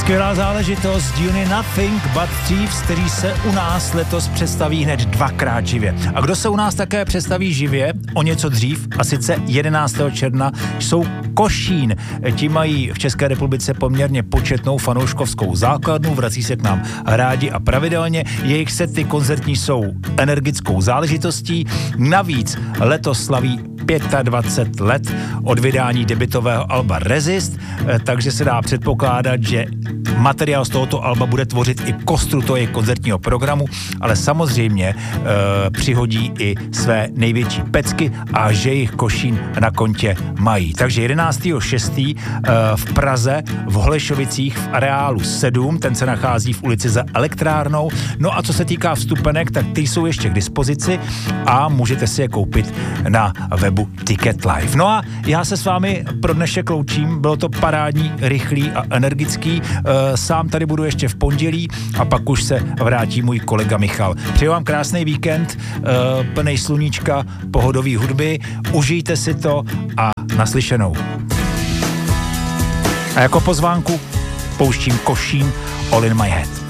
Skvělá záležitost Uni Nothing But Thieves, který se u nás letos představí hned 2krát živě. A kdo se u nás také představí živě, o něco dřív, a sice 11. června, jsou Košín. Ti mají v České republice poměrně početnou fanouškovskou základnu, vrací se k nám rádi a pravidelně. Jejich sety koncertní jsou energickou záležitostí. Navíc letos slaví 25 let od vydání debutového alba Resist, takže se dá předpokládat, že materiál z tohoto alba bude tvořit i kostru toho jejich koncertního programu, ale samozřejmě přihodí i své největší pecky a že jich Košín na kontě mají. Takže 11.6. v Praze, v Holešovicích v areálu 7, ten se nachází v ulici za Elektrárnou. No a co se týká vstupenek, tak ty jsou ještě k dispozici a můžete si je koupit na webu Ticket Live. No a já se s vámi pro dnešek loučím, bylo to parádní, rychlý a energický. Sám tady budu ještě v pondělí a pak už se vrátí můj kolega Michal. Přeju vám krásný víkend, plnej sluníčka, pohodový hudby, užijte si to a naslyšenou. A jako pozvánku pouštím Košín All in My Head.